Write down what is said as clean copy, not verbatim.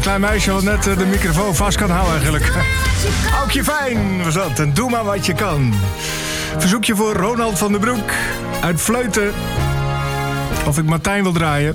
klein meisje wat net de microfoon vast kan houden eigenlijk. Aukje Fijn was dat. En doe maar wat je kan. Verzoekje voor Ronald van den Broek uit Vleuten. Of ik Martijn wil draaien.